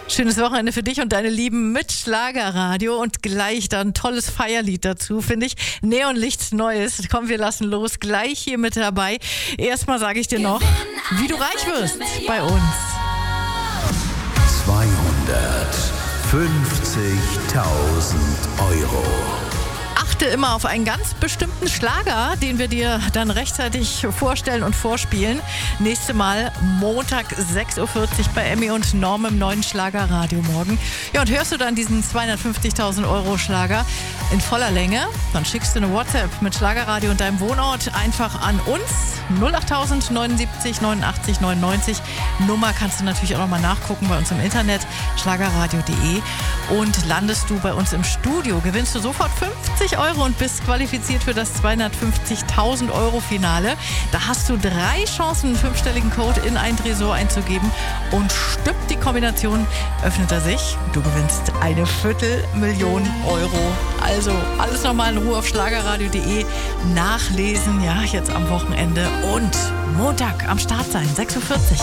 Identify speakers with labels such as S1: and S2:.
S1: Schönes Wochenende für dich und deine Lieben mit Schlagerradio und gleich dann tolles Feierlied dazu, finde ich. Neonlicht Neues. Komm, wir lassen los. Gleich hier mit dabei. Erstmal sage ich dir noch, wie du reich wirst bei uns.
S2: 250.000 Euro.
S1: Achte immer auf einen ganz bestimmten Schlager, den wir dir dann rechtzeitig vorstellen und vorspielen. Nächste Mal Montag 6.40 Uhr bei Emmy und Norm im neuen Schlagerradio morgen. Ja, und hörst du dann diesen 250.000 Euro Schlager in voller Länge, dann schickst du eine WhatsApp mit Schlagerradio und deinem Wohnort einfach an uns. 08000 79 89 99. Nummer kannst du natürlich auch nochmal nachgucken bei uns im Internet, schlagerradio.de. Und landest du bei uns im Studio, gewinnst du sofort 50 Euro und bist qualifiziert für das 250.000 Euro Finale. Da hast du 3 Chancen, einen 5-stelligen Code in ein Tresor einzugeben. Und stimmt die Kombination, öffnet er sich. Du gewinnst 250.000 Euro. Also alles nochmal in Ruhe auf schlagerradio.de nachlesen. Ja, jetzt am Wochenende und Montag am Start sein, 6.40 Uhr.